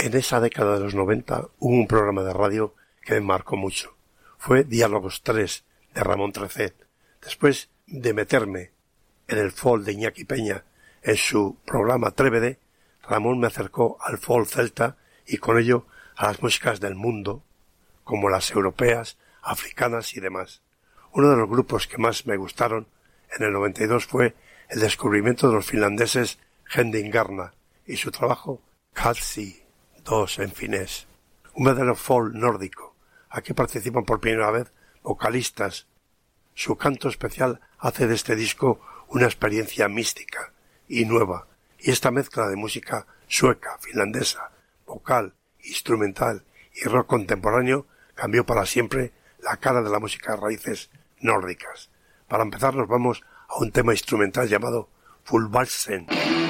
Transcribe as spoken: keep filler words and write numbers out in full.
En esa década de los noventa hubo un programa de radio que me marcó mucho. Fue Diálogos tres, de Ramón Trecet. Después de meterme en el folk de Iñaki Peña en su programa Trévede, Ramón me acercó al folk celta y con ello a las músicas del mundo, como las europeas, africanas y demás. Uno de los grupos que más me gustaron en el noventa y dos fue el descubrimiento de los finlandeses Hendingarna y su trabajo Katsi dos en finés, un verdadero folk nórdico. Aquí participan por primera vez vocalistas. Su canto especial hace de este disco una experiencia mística y nueva, y esta mezcla de música sueca, finlandesa, vocal, instrumental y rock contemporáneo cambió para siempre la cara de la música de raíces nórdicas. Para empezar nos vamos a un tema instrumental llamado Fullvalsen.